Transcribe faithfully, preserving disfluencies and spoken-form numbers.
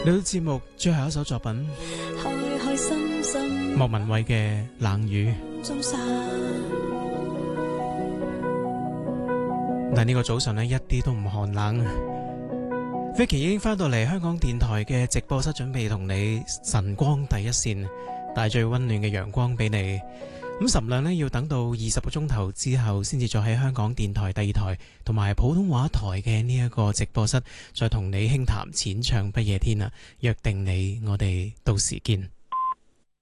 呢個節目最後一首作品， 開開心心莫文蔚嘅《冷雨》。 中山但呢個早晨呢，一啲都唔寒冷。Vicky 已經翻到嚟香港電台嘅直播室，準備同你晨光第一線，帶最溫暖嘅陽光俾你。咁岑亮呢，要等到二十個鐘頭之後，先至再喺香港電台第二台同埋普通話台嘅呢一個直播室，再同你輕談淺唱不夜天啊！約定你，我哋到時見。